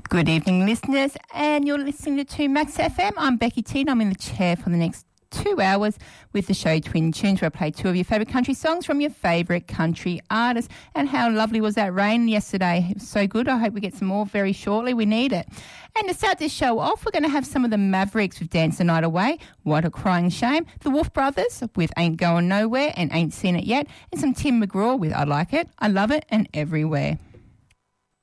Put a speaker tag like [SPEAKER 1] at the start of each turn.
[SPEAKER 1] Good evening, listeners, and you're listening to 2 Max FM. I'm Becky T, and I'm in the chair for the next 2 hours with the show Twin Tunes, where I play 2 of your favourite country songs from your favourite country artists. And how lovely was that rain yesterday? It was so good. I hope we get some more very shortly. We need it. And to start this show off, we're going to have some of the Mavericks with Dance the Night Away, What a Crying Shame, the Wolf Brothers with Ain't Going Nowhere and Ain't Seen It Yet, and some Tim McGraw with I Like It, I Love It, and Everywhere.